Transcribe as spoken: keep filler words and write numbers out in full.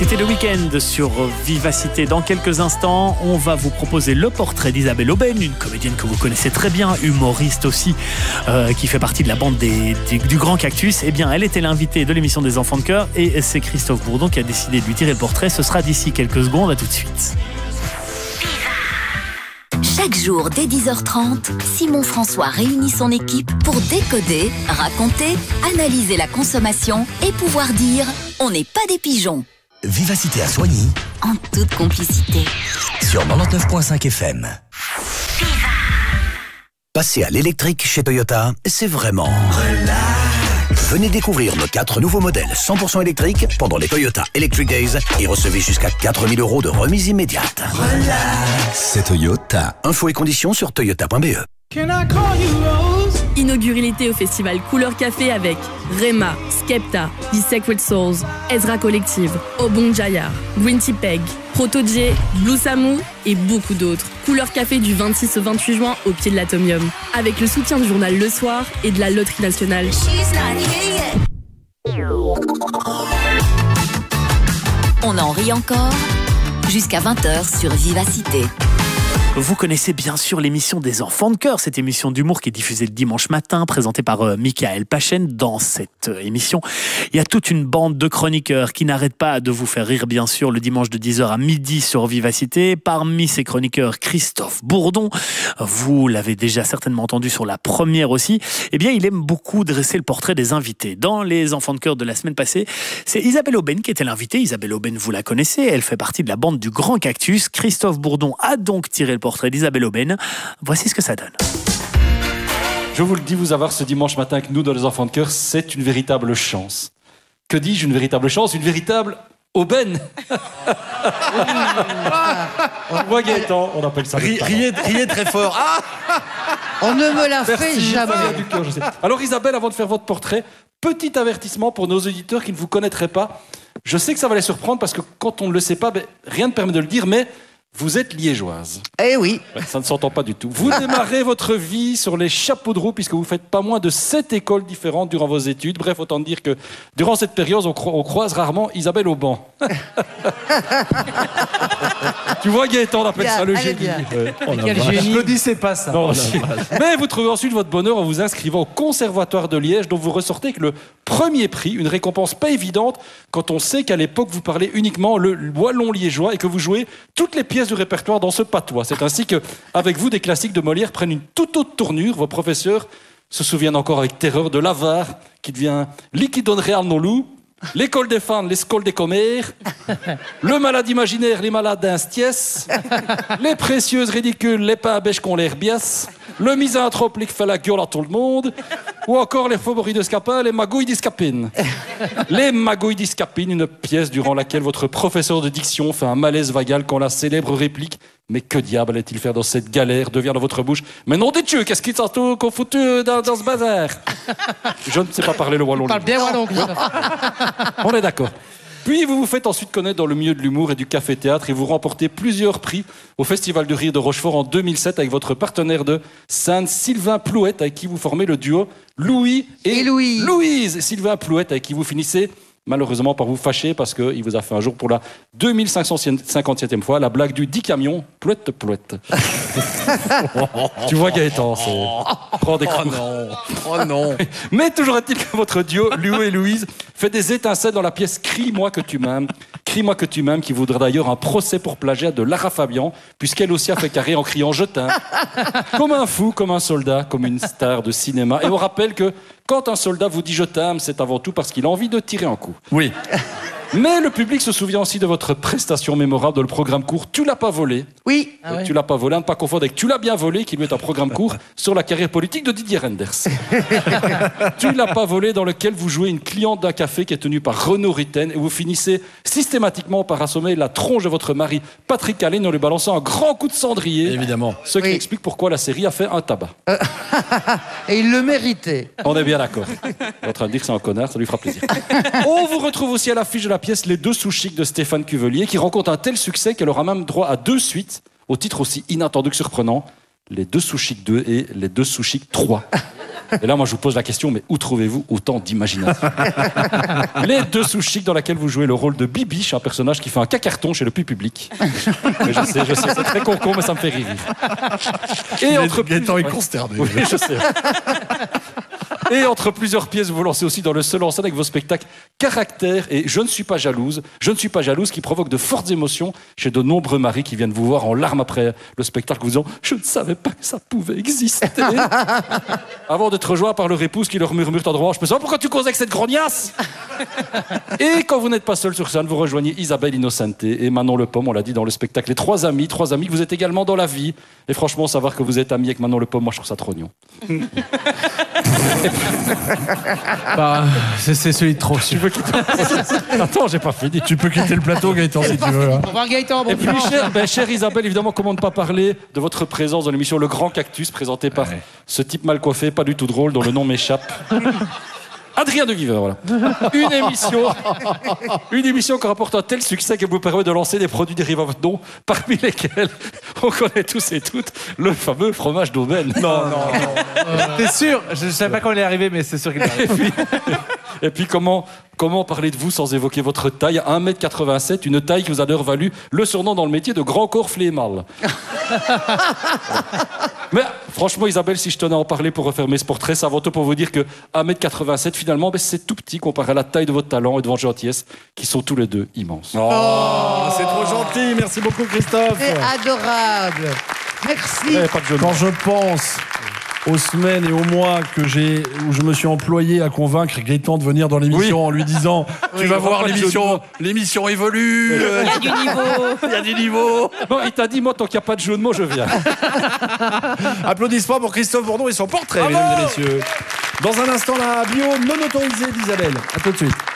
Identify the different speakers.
Speaker 1: C'était le week-end sur Vivacité. Dans quelques instants, on va vous proposer le portrait d'Isabelle Aubène, une comédienne que vous connaissez très bien, humoriste aussi, euh, qui fait partie de la bande des, des, du Grand Cactus. Eh bien, elle était l'invitée de l'émission des Enfants de Cœur et c'est Christophe Bourdon qui a décidé de lui tirer le portrait. Ce sera d'ici quelques secondes. À tout de suite.
Speaker 2: Chaque jour, dès dix heures trente, Simon François réunit son équipe pour décoder, raconter, analyser la consommation et pouvoir dire « On n'est pas des pigeons ».
Speaker 3: Vivacité à Soigny,
Speaker 2: en toute complicité.
Speaker 3: Sur quatre-vingt-dix-neuf virgule cinq F M. Passer à l'électrique chez Toyota, c'est vraiment relax. Venez découvrir nos quatre nouveaux modèles cent pour cent électriques pendant les Toyota Electric Days et recevez jusqu'à quatre mille euros de remise immédiate. Relax. C'est Toyota. Infos et conditions sur toyota point b e.
Speaker 4: Inaugurez l'été au festival Couleur Café avec Rema, Skepta, The Sacred Souls, Ezra Collective, Obong Jaya, Green Tea Peg, Proto-J, Blue Samu et beaucoup d'autres. Couleur Café du vingt-six au vingt-huit juin au pied de l'Atomium. Avec le soutien du journal Le Soir et de la Loterie Nationale.
Speaker 2: On en rit encore jusqu'à vingt heures sur Vivacité.
Speaker 1: Vous connaissez bien sûr l'émission des Enfants de Cœur, cette émission d'humour qui est diffusée le dimanche matin, présentée par euh, Michael Pachen. Dans cette euh, émission, il y a toute une bande de chroniqueurs qui n'arrêtent pas de vous faire rire, bien sûr, le dimanche de dix heures à midi sur Vivacité. Parmi ces chroniqueurs, Christophe Bourdon, vous l'avez déjà certainement entendu sur la première aussi, eh bien, il aime beaucoup dresser le portrait des invités. Dans les Enfants de Cœur de la semaine passée, c'est Isabelle Aubène qui était l'invitée. Isabelle Aubène, vous la connaissez, elle fait partie de la bande du Grand Cactus. Christophe Bourdon a donc tiré le portrait d'Isabelle Aubène. Voici ce que ça donne.
Speaker 5: Je vous le dis, vous avoir ce dimanche matin avec nous dans les Enfants de Cœur, c'est une véritable chance. Que dis-je, une véritable chance? Une véritable aubaine. Moi, Gaëtan, on appelle ça.
Speaker 6: Ri, riez, riez très fort. Ah
Speaker 7: on ne me la
Speaker 5: Merci,
Speaker 7: fait jamais.
Speaker 5: Ça vient du cœur, je sais. Alors Isabelle, avant de faire votre portrait, petit avertissement pour nos auditeurs qui ne vous connaîtraient pas. Je sais que ça va les surprendre parce que quand on ne le sait pas, ben, rien ne permet de le dire, mais vous êtes liégeoise.
Speaker 7: Eh oui.
Speaker 5: Ça ne s'entend pas du tout. Vous démarrez votre vie sur les chapeaux de roue puisque vous faites pas moins de sept écoles différentes durant vos études. Bref, autant dire que durant cette période, on, cro- on croise rarement Isabelle au banc. Tu vois, Gaëtan, on appelle
Speaker 7: bien,
Speaker 5: ça le
Speaker 7: allez
Speaker 5: génie.
Speaker 7: bien.
Speaker 5: Ouais.
Speaker 6: Oh Quel génie. Applaudissez pas ça.
Speaker 5: Non,
Speaker 6: Oh
Speaker 5: si. Mais vous trouvez ensuite votre bonheur en vous inscrivant au Conservatoire de Liège, dont vous ressortez avec le premier prix, une récompense pas évidente quand on sait qu'à l'époque vous parlez uniquement le wallon liégeois et que vous jouez toutes les pièces du répertoire dans ce patois. C'est ainsi que, avec vous, des classiques de Molière prennent une toute autre tournure. Vos professeurs se souviennent encore avec terreur de l'avare qui devient liquidon real non loup. L'école des fans, l'école des commères, le malade imaginaire, les malades d'instiès, les précieuses ridicules, les pains à bêche qu'on l'air bias, le misanthrope qui fait la gueule à tout le monde, ou encore les favoris de Scapin, les magouilles d'Iscapine. Les magouilles d'Iscapine, une pièce durant laquelle votre professeur de diction fait un malaise vagal quand la célèbre réplique « Mais que diable allait-il faire dans cette galère ?» devient dans votre bouche « Mais non des dieux, qu'est-ce qu'il s'en qu'on foutu dans, dans ce bazar ?» Je ne sais pas parler le wallon.
Speaker 7: On parle bien wallon.
Speaker 5: On est d'accord. Puis vous vous faites ensuite connaître dans le milieu de l'humour et du café-théâtre et vous remportez plusieurs prix au Festival du Rire de Rochefort en deux mille sept avec votre partenaire de scène Sylvain Plouette avec qui vous formez le duo Louis et,
Speaker 7: et Louis.
Speaker 5: Louise. Sylvain Plouette avec qui vous finissez malheureusement par vous fâcher parce qu'il vous a fait un jour pour la deux mille cinq cent cinquantième fois la blague du dix camions Plouette Plouette. Tu vois Gaëtan, c'est... Prends des coups.
Speaker 6: Oh non, oh non.
Speaker 5: Mais toujours est-il que votre duo, Louis et Louise, fait des étincelles dans la pièce Crie-moi que tu m'aimes. Crie-moi que tu m'aimes, qui voudrait d'ailleurs un procès pour plagiat de Lara Fabian, puisqu'elle aussi a fait carré en criant je t'aime. Comme un fou, comme un soldat, comme une star de cinéma. Et on rappelle que quand un soldat vous dit je t'aime, c'est avant tout parce qu'il a envie de tirer un coup.
Speaker 6: Oui.
Speaker 5: Mais le public se souvient aussi de votre prestation mémorable dans le programme court Tu l'as pas volé.
Speaker 7: Oui.
Speaker 5: Ah ouais. Tu l'as pas volé, à ne pas confondre avec Tu l'as bien volé, qui lui est un programme court sur la carrière politique de Didier Renders. Tu l'as pas volé, dans lequel vous jouez une cliente d'un café qui est tenue par Renaud Ritten et vous finissez systématiquement par assommer la tronche de votre mari Patrick Allen en lui balançant un grand coup de cendrier.
Speaker 6: Évidemment.
Speaker 5: Ce qui
Speaker 7: Oui.
Speaker 5: explique pourquoi la série a fait un tabac.
Speaker 7: Euh, et il le méritait.
Speaker 5: On est bien d'accord. On est en train de dire que c'est un connard, ça lui fera plaisir. On vous retrouve aussi à l'affiche de la pièce Les Deux Sous Chics de Stéphane Cuvelier, qui rencontre un tel succès qu'elle aura même droit à deux suites, au titre aussi inattendu que surprenant, Les Deux Sous Chics deux et Les Deux Sous Chics trois. Et là, moi, je vous pose la question, mais où trouvez-vous autant d'imagination? Les deux sous chics dans laquelle vous jouez le rôle de Bibiche, un personnage qui fait un cacarton chez le public. Mais je sais, je sais, c'est très con-con, mais ça me fait rire. Et entre
Speaker 8: Gaëtan est
Speaker 5: ouais.
Speaker 8: consterné.
Speaker 5: Oui, je sais. Et entre plusieurs pièces, vous vous lancez aussi dans le seul en scène avec vos spectacles Caractère et Je ne suis pas jalouse. Je ne suis pas jalouse qui provoque de fortes émotions chez de nombreux maris qui viennent vous voir en larmes après le spectacle, vous disant « Je ne savais pas que ça pouvait exister !» Avant d'être rejoints par leur épouse qui leur murmure en droit « Je me sais pas pourquoi tu causes avec cette grognasse !» Et quand vous n'êtes pas seul sur scène, vous rejoignez Isabelle Innocente et Manon Le Pomme, on l'a dit dans le spectacle Les Trois Amis, trois amis que vous êtes également dans la vie. Et franchement, savoir que vous êtes amis avec Manon Le Pomme, moi je trouve ça trop mignon.
Speaker 8: Bah, c'est, c'est celui de trop.
Speaker 5: Tu veux quitter... Attends, j'ai pas fini.
Speaker 8: Tu peux quitter le plateau, Gaëtan, si tu veux. Hein.
Speaker 7: Au revoir Gaëtan, bon
Speaker 5: Et puis,
Speaker 7: plan.
Speaker 5: chère, ben, chère Isabelle, évidemment, comment ne pas parler de votre présence dans l'émission Le Grand Cactus, présentée par
Speaker 8: Ouais.
Speaker 5: ce type mal coiffé, pas du tout drôle, dont le nom m'échappe. Adrien de Giver, voilà. Une émission, une émission qui rapporte un tel succès qu'elle vous permet de lancer des produits dérivés à votre nom, parmi lesquels on connaît tous et toutes le fameux fromage d'Aubaine.
Speaker 6: Non, non, non. T'es sûr? Je ne savais pas quand il est arrivé, mais c'est sûr qu'il est
Speaker 5: Et
Speaker 6: arrivé.
Speaker 5: puis, et puis comment, comment parler de vous sans évoquer votre taille? un mètre quatre-vingt-sept, une taille qui vous a d'ailleurs valu le surnom dans le métier de grand corps flémal. Mais franchement, Isabelle, si je tenais à en parler pour refermer ce portrait, c'est avant tout pour vous dire que un mètre quatre-vingt-sept, finalement, ben, c'est tout petit comparé à la taille de votre talent et de votre gentillesse, qui sont tous les deux immenses.
Speaker 8: Oh, c'est trop gentil. Merci beaucoup, Christophe.
Speaker 7: C'est adorable. Merci.
Speaker 5: Eh, pas de jeu de mots.
Speaker 8: Quand je pense aux semaines et aux mois que j'ai, où je me suis employé à convaincre Gaëtan de venir dans l'émission
Speaker 5: Oui.
Speaker 8: en lui disant tu
Speaker 5: Oui,
Speaker 8: vas
Speaker 5: on va
Speaker 8: voir
Speaker 5: pas de jeu de
Speaker 8: l'émission,
Speaker 5: mots.
Speaker 8: l'émission évolue.
Speaker 9: Il y a du niveau.
Speaker 8: Il y a du niveau.
Speaker 5: Non, il t'a dit, moi, tant qu'il n'y a pas de jeu de mots, je viens.
Speaker 8: Applaudissements pour Christophe Bourdon et son portrait, mesdames et messieurs. Dans un instant, la bio non autorisée d'Isabelle. À tout de suite.